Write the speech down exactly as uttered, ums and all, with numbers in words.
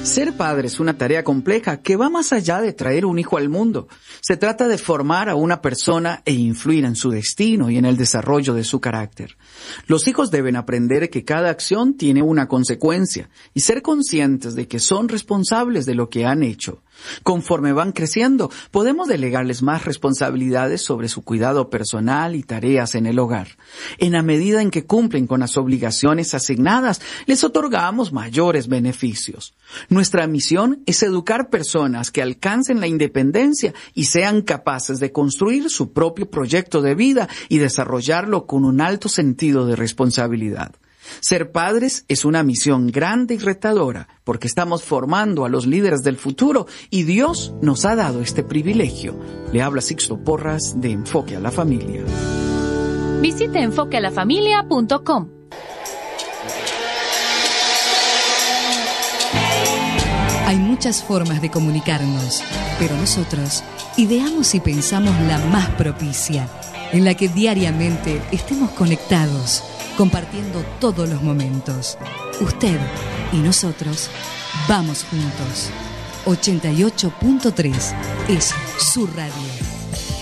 Ser padre es una tarea compleja que va más allá de traer un hijo al mundo. Se trata de formar a una persona e influir en su destino y en el desarrollo de su carácter. Los hijos deben aprender que cada acción tiene una consecuencia y ser conscientes de que son responsables de lo que han hecho. Conforme van creciendo, podemos delegarles más responsabilidades sobre su cuidado personal y tareas en el hogar. En la medida en que cumplen con las obligaciones asignadas, les otorgamos mayores beneficios. Nuestra misión es educar personas que alcancen la independencia y sean capaces de construir su propio proyecto de vida y desarrollarlo con un alto sentido de responsabilidad. Ser padres es una misión grande y retadora porque estamos formando a los líderes del futuro y Dios nos ha dado este privilegio. Le habla Sixto Porras de Enfoque a la Familia. Visite enfoque a la familia punto com. Hay muchas formas de comunicarnos, pero nosotros ideamos y pensamos la más propicia, en la que diariamente estemos conectados, compartiendo todos los momentos. Usted y nosotros vamos juntos. ochenta y ocho punto tres es su radio.